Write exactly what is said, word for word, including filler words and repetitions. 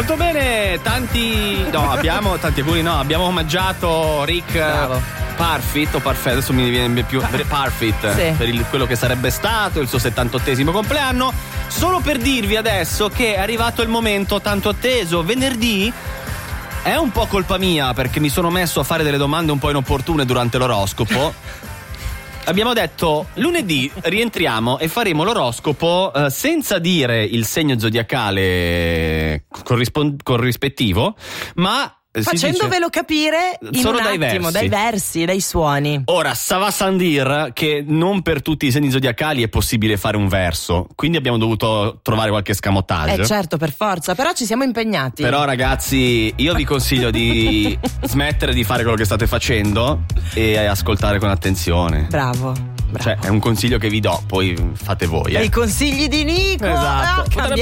Molto bene, tanti no, abbiamo tanti auguri, no, abbiamo omaggiato Rick Bravo. Parfit o Parfait, adesso mi viene più Parfit, sì. per il, quello che sarebbe stato il suo settantottesimo compleanno. Solo per dirvi adesso che è arrivato il momento tanto atteso. Venerdì è un po' colpa mia perché mi sono messo a fare delle domande un po' inopportune durante l'oroscopo. Abbiamo detto lunedì rientriamo e faremo l'oroscopo eh, senza dire il segno zodiacale corrispon- corrispettivo, ma facendovelo capire in solo un dai attimo, versi. dai versi, dai suoni. Ora, Sava Sandir che non per tutti i segni zodiacali è possibile fare un verso, quindi abbiamo dovuto trovare qualche scamotaggio. Eh certo, per forza, però ci siamo impegnati. Però ragazzi, io vi consiglio di smettere di fare quello che state facendo e ascoltare con attenzione. Bravo. Bravo. Cioè, è un consiglio che vi do, poi fate voi. Eh. I consigli di Nico. Esatto. Ah, Potrebbe